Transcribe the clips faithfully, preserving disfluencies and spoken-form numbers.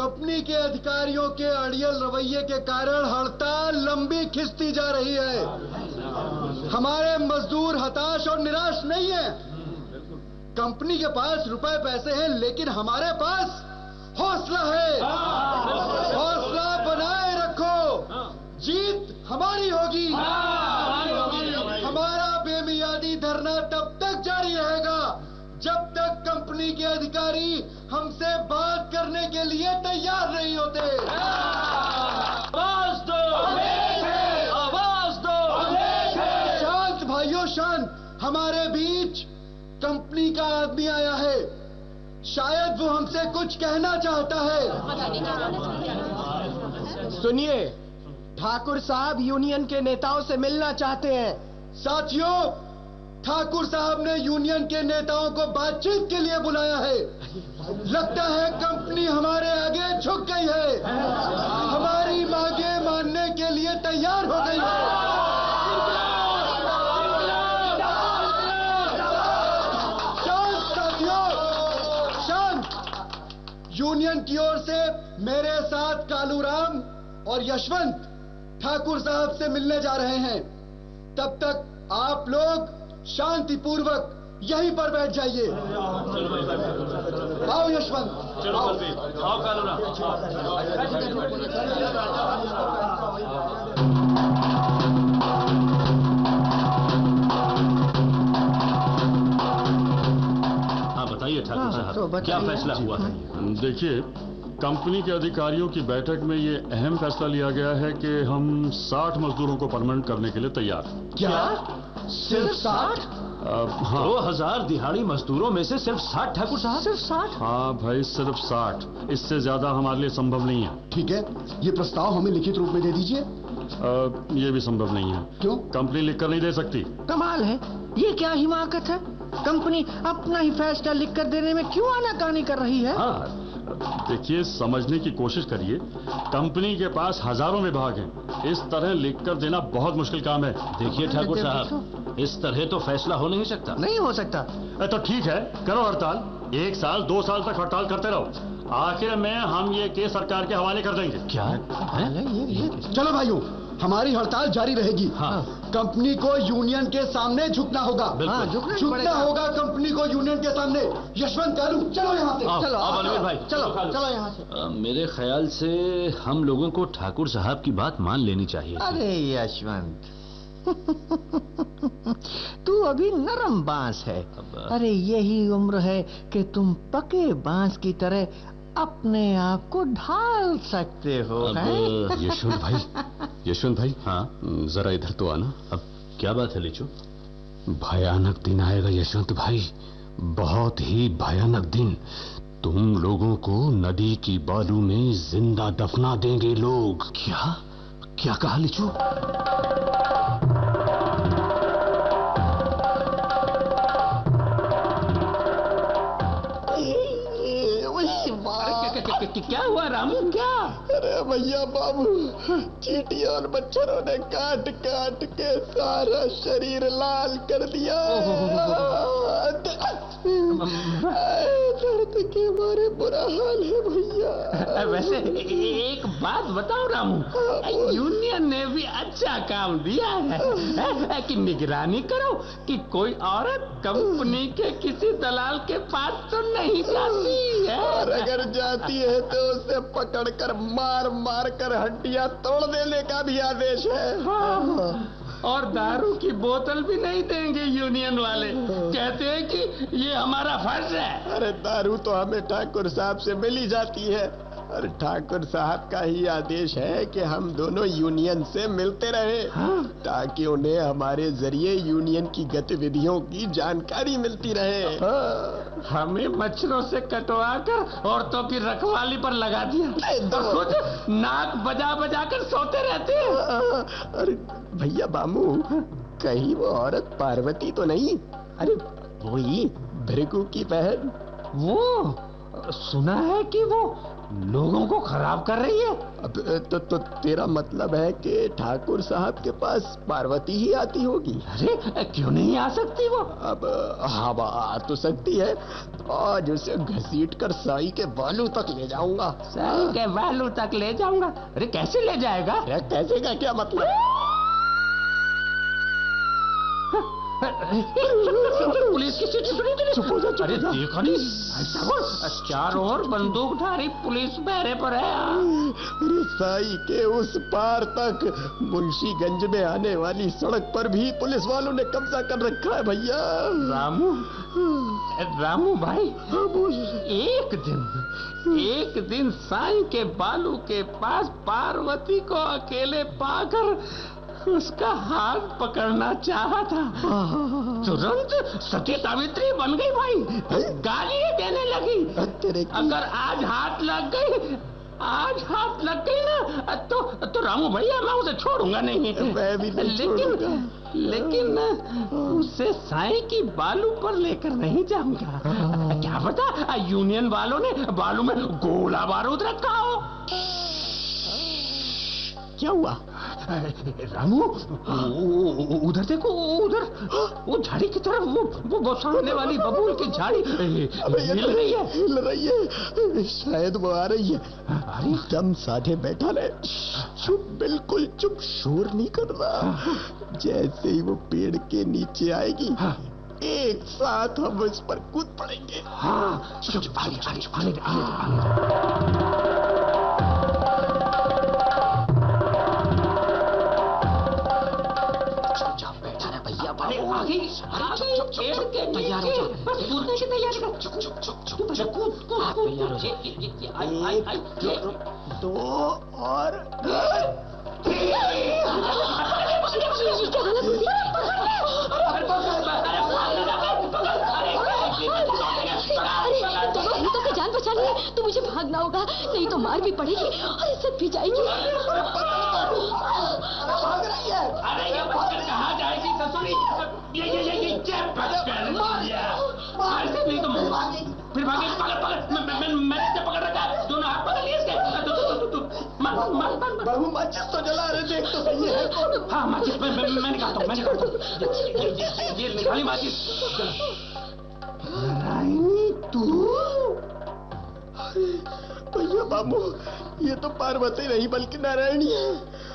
Company के अधिकारियों के अड़ियल रवैये के कारण हड़ताल लंबी खिंचती जा रही है। हमारे मजदूर हताश और निराश नहीं है। कंपनी के पास रुपए पैसे हैं, लेकिन हमारे पास हौसला है। हौसला बनाए रखो, जीत हमारी होगी। हमारा बेमियादी धरना तब तक जारी रहेगा जब तक कंपनी के अधिकारी हमसे बात करने के लिए तैयार नहीं होते। आवाज दो, आवाज दो। शांत भाइयों, शांत। हमारे बीच कंपनी का आदमी आया है। शायद वो हमसे कुछ कहना चाहता है। सुनिए, ठाकुर साहब यूनियन के नेताओं से मिलना चाहते हैं। साथियों, ठाकुर साहब ने यूनियन के नेताओं को बातचीत के लिए बुलाया है। लगता है कंपनी हमारे आगे झुक गई है, हमारी मांगे मानने के लिए तैयार हो गई है। शांत साथियों, शांत। यूनियन की ओर से मेरे साथ कालूराम और यशवंत ठाकुर साहब से मिलने जा रहे हैं। तब तक आप लोग शांतिपूर्वक यहीं पर बैठ जाइए। आओ यशवंत, चलो आओ कालूराम। हाँ बताइए ठाकुर साहब, तो क्या फैसला हुआ है? देखिए, कंपनी के अधिकारियों की बैठक में ये अहम फैसला लिया गया है कि हम साठ मजदूरों को परमानेंट करने के लिए तैयार हैं। क्या? सिर्फ साठ? हाँ। दो हजार दिहाड़ी मजदूरों में से सिर्फ साठ ठाकुर साहब? सिर्फ साठ? हाँ भाई, सिर्फ साठ। इससे ज्यादा हमारे लिए संभव नहीं है। ठीक है, ये प्रस्ताव हमें लिखित रूप में दे दीजिए। आ, ये भी संभव नहीं है। क्यों? कंपनी लिखकर नहीं दे सकती। कमाल है, ये क्या हिमाकत है? कंपनी अपना ही फैसला लिखकर देने में क्यों आनाकानी कर रही है? हाँ, देखिए, समझने की कोशिश करिए। कंपनी के पास हजारों विभाग हैं, इस तरह लिखकर देना बहुत मुश्किल काम है। देखिए ठाकुर साहब, इस तरह तो फैसला हो नहीं सकता। नहीं हो सकता। तो ठीक है, करो हड़ताल। एक साल दो साल तक हड़ताल करते रहो। आखिर में हम ये केस सरकार के हवाले कर देंगे। क्या है? ये, ये। चलो भाइयों, हमारी हड़ताल जारी रहेगी। हाँ। कंपनी को यूनियन के सामने झुकना होगा। हाँ, झुकना ही झुकना पड़ेगा। होगा कंपनी को यूनियन के सामने। यशवंत, कालू, चलो यहाँ से। आओ, चलो, आओ बलवीर भाई, चलो, चलो, चलो यहाँ से। आ, मेरे ख्याल से हम लोगों को ठाकुर साहब की बात मान लेनी चाहिए। अरे यशवंत, तू अभी नरम बांस है। अब- अरे यही उम्र है कि तुम पके बांस की तरह अपने आप को ढाल सकते हो। अब- हैं? यशवंत भाई, यशवंत भाई, हाँ, जरा इधर तो आना। अब क्या बात है लिचू? भयानक दिन आएगा यशवंत भाई, बहुत ही भयानक दिन। तुम लोगों को नदी की बालू में जिंदा दफना देंगे लोग। क्या क्या कहा लिचू? क्या हुआ रामू? क्या? अरे भैया बाबू, चींटी और मच्छरों ने काट काट के सारा शरीर लाल कर दिया। दर्द के मारे बुरा हाल है भैया। वैसे एक बात बताओ रामू, यूनियन ने भी अच्छा काम दिया है कि निगरानी करो कि कोई औरत कंपनी के किसी दलाल के पास तो नहीं जाती है। और अगर जाती है तो उसे पकड़कर मार मार कर हड्डियां तोड़ देने का भी आदेश है। हाँ, और दारू की बोतल भी नहीं देंगे यूनियन वाले। कहते हैं कि ये हमारा फर्ज है। अरे दारू तो हमें ठाकुर साहब से मिल ही जाती है, और ठाकुर साहब का ही आदेश है कि हम दोनों यूनियन से मिलते रहे। हाँ। ताकि उन्हें हमारे जरिए यूनियन की गतिविधियों की जानकारी मिलती रहे। हाँ। हमें मच्छरों से कटवा कर औरतों की रखवाली पर लगा दिया, तो खुद नाक बजा बजा कर सोते रहते हैं। अरे भैया बामू, कहीं वो औरत पार्वती तो नहीं? अरे वही भृगु की बहन। वो सुना है कि वो लोगों को खराब कर रही है। अब तो, तो तेरा मतलब है कि ठाकुर साहब के पास पार्वती ही आती होगी? अरे क्यों नहीं आ सकती वो? अब हाँ आ तो सकती है। आज उसे घसीट कर साई के बालू तक ले जाऊंगा। साई के बालू तक ले जाऊंगा? अरे कैसे ले जाएगा? अरे कैसे का क्या मतलब? पुलिस की सीटी सुनी तुमने? चुप हो जा, चुप हो अरे जा। देखो नहीं, चारों ओर बंदूकधारी पुलिस पहरे पर है। अरे साई के उस पार तक मुंशीगंज में आने वाली सड़क पर भी पुलिस वालों ने कब्जा कर रखा है भैया। रामू, रामू भाई, एक दिन एक दिन साई के बालू के पास पार्वती को अकेले पाकर उसका हाथ पकड़ना चाहा था। तुरंत सती सावित्री बन गई भाई, गालियां देने लगी। अगर आज हाथ लग गई आज हाथ लग गई ना तो तो रामू भैया मैं उसे छोड़ूंगा नहीं। मैं भी नहीं लेकिन लेकिन उसे साई की बालू पर लेकर नहीं जाऊंगा। क्या पता यूनियन वालों ने बालू में गोला बारूद रखा हो। क्या हुआ? रामू उधर देखो, उधर वो झाड़ी की तरफ वो वो, वो सामने वाली बबूल की झाड़ी हिल रही है हिल रही है। शायद वो आ रही है। अरे दम साधे बैठा रहे, चुप, बिल्कुल चुप, शोर नहीं करना। जैसे ही वो पेड़ के नीचे आएगी एक साथ हम उस पर कूद पड़ेंगे। हाँ चुप चुप, आगे आगे आगे आगे। तैयार हो जाओ, बस कूदने की तैयारी कर। चुप चुप चुप चुप चुप कूद कूद आप तैयार हो जाओ। एक दो और जान बचा ली, तो मुझे भागना होगा, नहीं तो मार भी पड़ेगी और इज्जत भी जाएगी। भाग रही है। अरे ये बच्चा कहाँ जाएगी ससुरी? ये ये ये ये क्या पकड़ लिया? ऐसे नहीं तो फिर भागे, पकड़ पकड़, मैं मैं मैंने इसे पकड़ रखा है, दोनों हाथ पकड़ लिए इसके। तू तू तू तू मत मत मत। बहू माचिस तो जला रहे, देख तो सही है। हाँ माचिस मैं मैं मैं निकालता हूँ, मैं निकालता हूँ। ये निकाली माचिस। रानी तू? भैया बाबू, ये तो पार्वती नहीं बल्कि नारायणी है।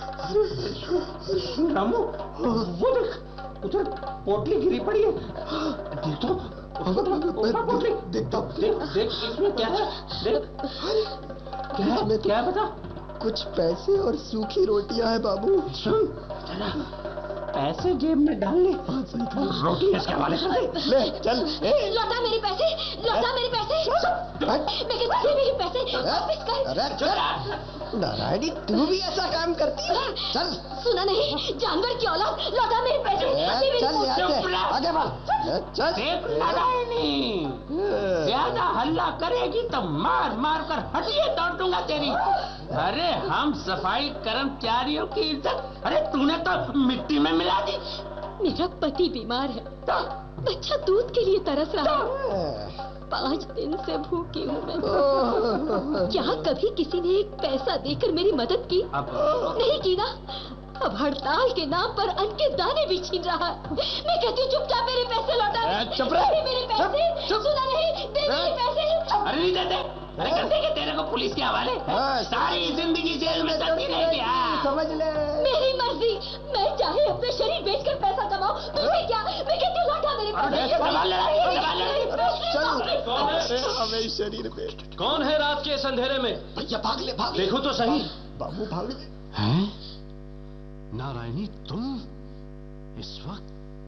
रामू वो देख, उधर पोटली गिरी पड़ी है। देख तो पोटली, देखता देख देख इसमें क्या है? देख क्या है? क्या है बता? कुछ पैसे और सूखी रोटियां है बाबू। सुन जरा, पैसे जेब में डाल ले, रोटी इसके हवाले कर दे। ले चल। लौटा मेरे पैसे, लौटा मेरे पैसे। मैं कहती हूँ मेरे पैसे वापस कर। अरे चल नारायणी, तू भी ऐसा काम करती है? चल। सुना नहीं, जानवर की औलाद, लौटा मेरे पैसे। चल आगे आगे बढ़। चल। देख नारायणी, ज्यादा हल्ला करेगी तो मार मार कर हड्डियां तोड़ दूंगा तेरी। अरे हम सफाई कर्मचारियों की इज्जत, अरे तूने तो मिट्टी में मिला दी। मेरा पति बीमार है, बच्चा दूध के लिए तरस रहा है, पाँच दिन से भूखी हूँ मैं। क्या कभी किसी ने एक पैसा देकर मेरी मदद की? अब नहीं की ना। अब हड़ताल के नाम पर अन्न के दाने भी छीन रहा है। मैं कहती हूँ चुपचाप मेरे पैसे लौटा। चुप रह। मेरे पैसे, सुना नहीं, दे मेरे पैसे। अरे नहीं देते, अरे कर देंगे तेरे को पुलिस के हवाले। सारी जिंदगी जेल में चलती रहेगी। समझ ले। मेरी मर्जी, मैं चाहे अपना शरीर बेचकर पैसा कमाऊं, तुम्हें क्या? मैं कहती हूँ लौटा मेरे पैसे। सवाल लड़ाई, सवाल लड़ाई। चल हमें शरीर पे। कौन है रात के इस अंधेरे में? भैया भाग ले, भाग ले। देखो तो सही। बाबू भाग ले। हैं? नारायणी तुम इस वक्त?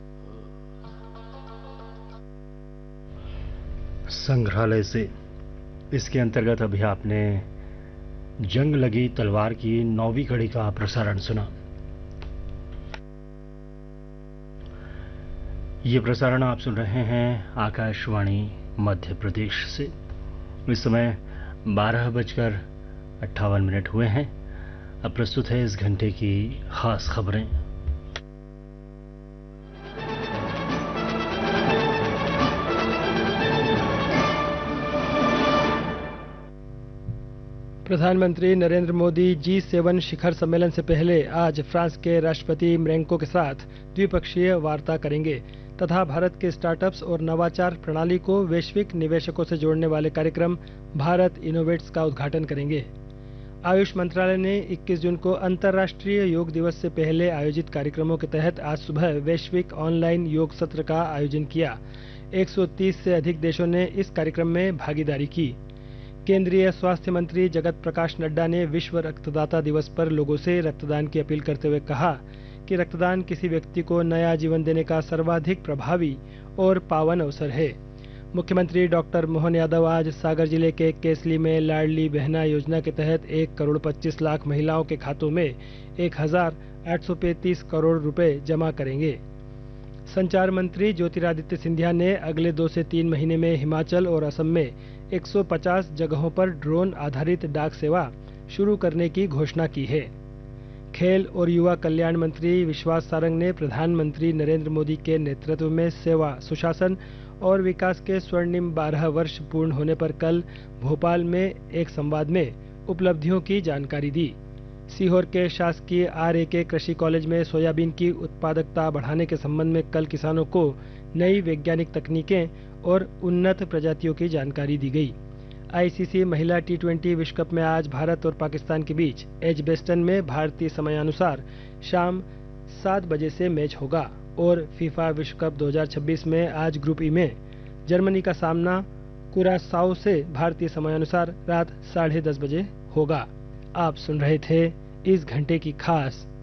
संग्रहालय से इसके अंतर्गत अभी आपने जंग लगी तलवार की नौवीं कड़ी का प्रसारण सुना। ये प्रसारण आप सुन रहे हैं आकाशवाणी मध्य प्रदेश से। इस समय बारह बजकर अट्ठावन मिनट हुए हैं। अब प्रस्तुत है इस घंटे की खास खबरें। प्रधानमंत्री नरेंद्र मोदी जी सेवन शिखर सम्मेलन से पहले आज फ्रांस के राष्ट्रपति म्रेंको के साथ द्विपक्षीय वार्ता करेंगे तथा भारत के स्टार्टअप्स और नवाचार प्रणाली को वैश्विक निवेशकों से जोड़ने वाले कार्यक्रम भारत इनोवेट्स का उद्घाटन करेंगे। आयुष मंत्रालय ने इक्कीस जून को अंतर्राष्ट्रीय योग दिवस से पहले आयोजित कार्यक्रमों के तहत आज सुबह वैश्विक ऑनलाइन योग सत्र का आयोजन किया। एक सौ तीस से अधिक देशों ने इस कार्यक्रम में भागीदारी की। केंद्रीय स्वास्थ्य मंत्री जगत प्रकाश नड्डा ने विश्व रक्तदाता दिवस पर लोगों से रक्तदान की अपील करते हुए कहा कि रक्तदान किसी व्यक्ति को नया जीवन देने का सर्वाधिक प्रभावी और पावन अवसर है। मुख्यमंत्री डॉक्टर मोहन यादव आज सागर जिले के केसली में लाडली बहना योजना के तहत एक करोड़ पच्चीस लाख महिलाओं के खातों में एक हजार आठ सौ पैंतीस करोड़ रुपए जमा करेंगे। संचार मंत्री ज्योतिरादित्य सिंधिया ने अगले दो से तीन महीने में हिमाचल और असम में एक सौ पचास जगहों पर ड्रोन आधारित डाक सेवा शुरू करने की घोषणा की है। खेल और युवा कल्याण मंत्री विश्वास सारंग ने प्रधानमंत्री नरेंद्र मोदी के नेतृत्व में सेवा, सुशासन और विकास के स्वर्णिम बारह वर्ष पूर्ण होने पर कल भोपाल में एक संवाद में उपलब्धियों की जानकारी दी। सीहोर के शासकीय आर ए के कृषि कॉलेज में सोयाबीन की उत्पादकता बढ़ाने के संबंध में कल किसानों को नई वैज्ञानिक तकनीकें और उन्नत प्रजातियों की जानकारी दी गई। आई सी सी महिला टी ट्वेंटी विश्व कप में आज भारत और पाकिस्तान के बीच एजबेस्टन में भारतीय समयानुसार शाम सात बजे से मैच होगा और फीफा विश्व कप दो हज़ार छब्बीस में आज ग्रुप ई में जर्मनी का सामना कुरासाओ से भारतीय समयानुसार रात साढ़े दस बजे होगा। आप सुन रहे थे इस घंटे की खास